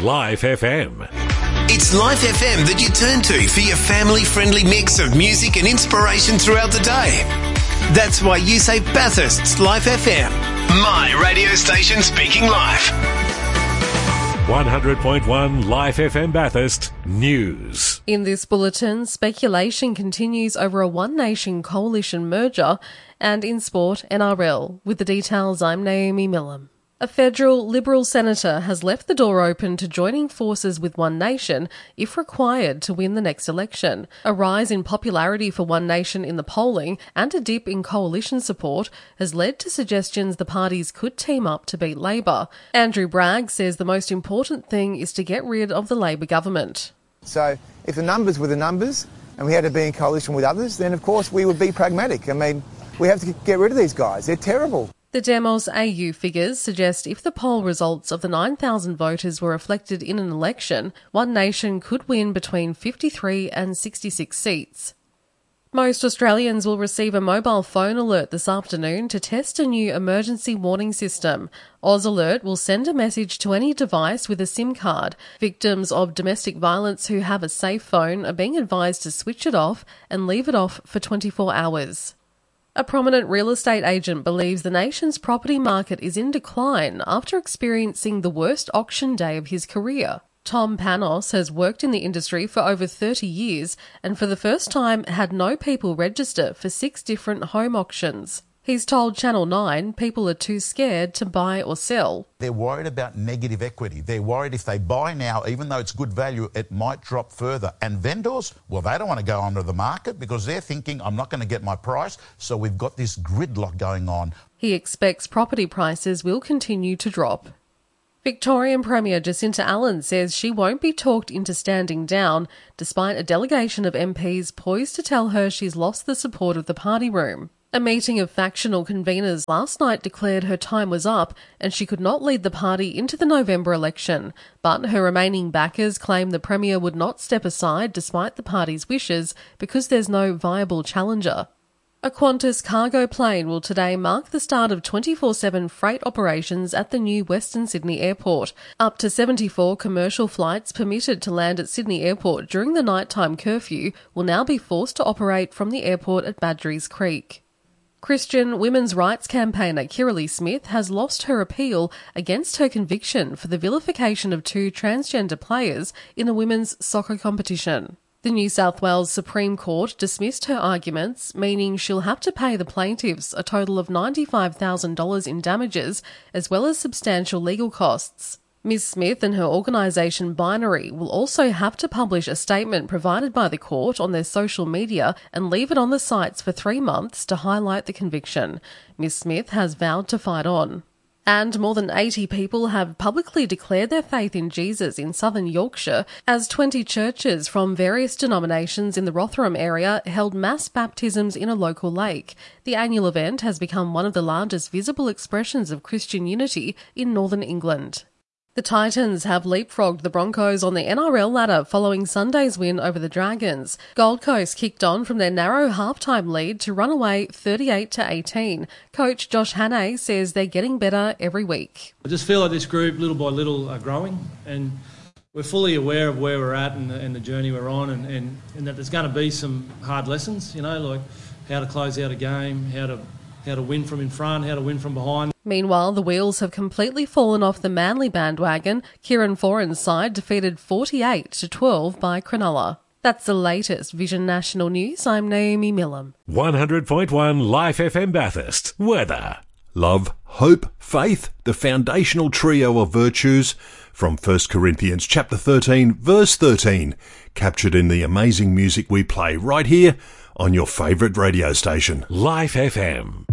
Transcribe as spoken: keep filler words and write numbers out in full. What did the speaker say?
Life F M. It's Life F M that you turn to for your family-friendly mix of music and inspiration throughout the day. That's why you say Bathurst's Life F M. My radio station speaking life. one hundred point one Life F M Bathurst News. In this bulletin, speculation continues over a One Nation coalition merger, and in sport, N R L. With the details, I'm Naomi Millam. A federal Liberal senator has left the door open to joining forces with One Nation if required to win the next election. A rise in popularity for One Nation in the polling and a dip in coalition support has led to suggestions the parties could team up to beat Labor. Andrew Bragg says the most important thing is to get rid of the Labor government. So if the numbers were the numbers and we had to be in coalition with others, then of course we would be pragmatic. I mean, we have to get rid of these guys. They're terrible. The Demos A U figures suggest if the poll results of the nine thousand voters were reflected in an election, One Nation could win between fifty-three and sixty-six seats. Most Australians will receive a mobile phone alert this afternoon to test a new emergency warning system. Oz Alert will send a message to any device with a SIM card. Victims of domestic violence who have a safe phone are being advised to switch it off and leave it off for twenty-four hours. A prominent real estate agent believes the nation's property market is in decline after experiencing the worst auction day of his career. Tom Panos has worked in the industry for over thirty years and for the first time had no people register for six different home auctions. He's told Channel nine people are too scared to buy or sell. They're worried about negative equity. They're worried if they buy now, even though it's good value, it might drop further. And vendors, well, they don't want to go onto the market because they're thinking, I'm not going to get my price. So we've got this gridlock going on. He expects property prices will continue to drop. Victorian Premier Jacinta Allan says she won't be talked into standing down, despite a delegation of M Ps poised to tell her she's lost the support of the party room. A meeting of factional conveners last night declared her time was up and she could not lead the party into the November election, but her remaining backers claim the Premier would not step aside despite the party's wishes because there's no viable challenger. A Qantas cargo plane will today mark the start of twenty-four seven freight operations at the new Western Sydney Airport. Up to seventy-four commercial flights permitted to land at Sydney Airport during the nighttime curfew will now be forced to operate from the airport at Badgerys Creek. Christian women's rights campaigner Kirralie Smith has lost her appeal against her conviction for the vilification of two transgender players in a women's soccer competition. The New South Wales Supreme Court dismissed her arguments, meaning she'll have to pay the plaintiffs a total of ninety-five thousand dollars in damages, as well as substantial legal costs. Miz Smith and her organisation Binary will also have to publish a statement provided by the court on their social media and leave it on the sites for three months to highlight the conviction. Miz Smith has vowed to fight on. And more than eighty people have publicly declared their faith in Jesus in southern Yorkshire as twenty churches from various denominations in the Rotherham area held mass baptisms in a local lake. The annual event has become one of the largest visible expressions of Christian unity in northern England. The Titans have leapfrogged the Broncos on the N R L ladder following Sunday's win over the Dragons. Gold Coast kicked on from their narrow halftime lead to run away thirty-eight to eighteen. Coach Josh Hannay says they're getting better every week. I just feel like this group, little by little, are growing, and we're fully aware of where we're at and the, and the journey we're on, and, and, and that there's going to be some hard lessons, you know, like how to close out a game, how to how to win from in front, how to win from behind. Meanwhile, the wheels have completely fallen off the Manly bandwagon. Kieran Foran's side defeated forty-eight to twelve by Cronulla. That's the latest Vision National News. I'm Naomi Millam. one hundred point one Life F M Bathurst. Weather. Love, hope, faith, the foundational trio of virtues from First Corinthians chapter thirteen, verse thirteen, captured in the amazing music we play right here on your favourite radio station. Life F M.